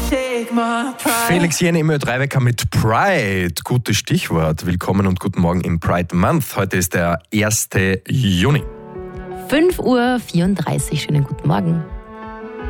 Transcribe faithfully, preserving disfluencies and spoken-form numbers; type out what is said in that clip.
Felix Jene im Ö drei Wecker mit Pride. Gutes Stichwort. Willkommen und guten Morgen im Pride Month. Heute ist der erste Juni. fünf Uhr vierunddreißig. Schönen guten Morgen.